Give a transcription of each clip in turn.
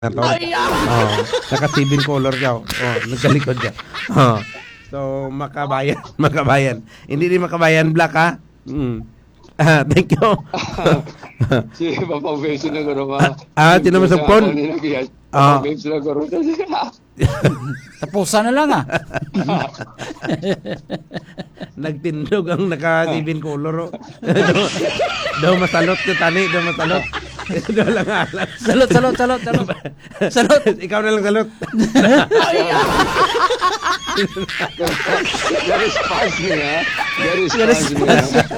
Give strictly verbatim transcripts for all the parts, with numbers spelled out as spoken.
Ato. Oh, naka-sibin color siya. Oh, nagkalikod siya. Oh. So, makabayan, makabayan. Hindi din makabayan black ha. Mm. Ah, thank you. Si Papa Vince na garo ma. Ah, tinamo sa phone. Ah. Papa Vince na garo. Tapusan na lang ah. Nagtindog ang naka-sibin color. Oh. daw, daw masalot ko tani, daw masalot. Daw lang alam. Salot, salot, salot, salot. Salot. Ikaw na lang salot. The response niya. The response niya.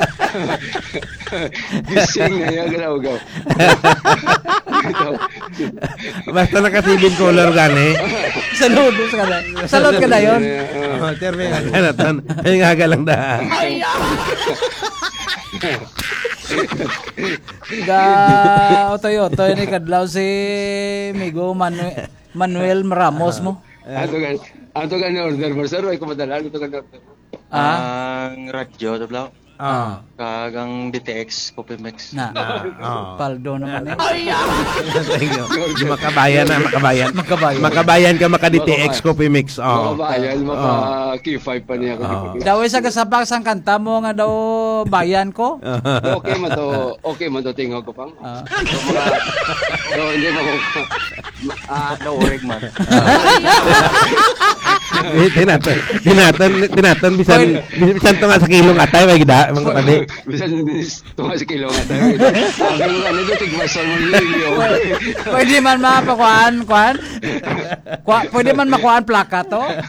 Gising na niya. Ganaw gaw. Basta naka-sibin color gani. Salot ka na. Salot ka na yun. Oh, terme nga ganatan. Ay nga galang da. Ga otoy otoy ni kadlaw si Migo Manuel Manuel Ramos mo. Ato gan ato gan order mo sir, ay kumadala ato gan order. Ah, Ang radyo, tablaw. Ah. Kagang D T X, Copimex. na. Oh. Paldo naman eh. Thank you. Makabayan na, makabayan. Makabayan. Makabayan ka maka-D T X Coffee Mix. Oh. Makabayan, maka key five pa niya. Oh. Daw sa kasapak sang kanta mo nga daw bayan ko. Okay man to, okay man to tingog ko pang. Ah. So, mga, so, hindi mo ko. Ah, no, orig man. Eh, tinatan, tinatan, tinatan bisan bisan to nga sa kilong atay may gida, mga kapatid. Bisan tunga sa kilo nga tayo. Sabi ko ano do tigmasol mo liyo. Pwede man mapakuan, kuan? Kwa, pwede man makuan plaka to?